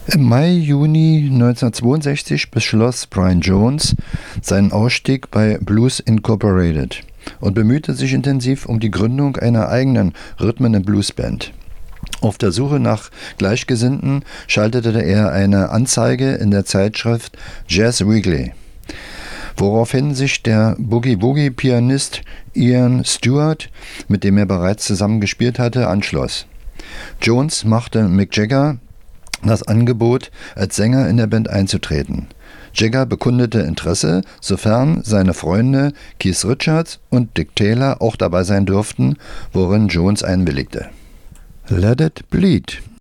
Im Mai/Juni 1962 beschloss Brian Jones seinen Ausstieg bei Blues Incorporated und bemühte sich intensiv um die Gründung einer eigenen Rhythm-and-Blues-Band. Auf der Suche nach Gleichgesinnten schaltete er eine Anzeige in der Zeitschrift Jazz Weekly, woraufhin sich der Boogie-Woogie-Pianist Ian Stewart, mit dem er bereits zusammen gespielt hatte, anschloss. Jones machte Mick Jagger das Angebot, als Sänger in der Band einzutreten. Jagger bekundete Interesse, sofern seine Freunde Keith Richards und Dick Taylor auch dabei sein dürften, worin Jones einwilligte. Let It Bleed